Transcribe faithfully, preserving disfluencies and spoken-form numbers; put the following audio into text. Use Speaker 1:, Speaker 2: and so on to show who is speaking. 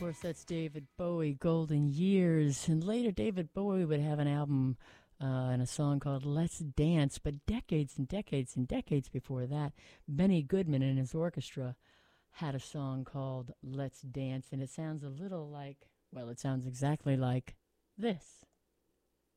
Speaker 1: course, that's David Bowie, Golden Years. And later, David Bowie would have an album uh, and a song called Let's Dance. But decades and decades and decades before that, Benny Goodman and his orchestra had a song called Let's Dance. And it sounds a little like, well, it sounds exactly like this.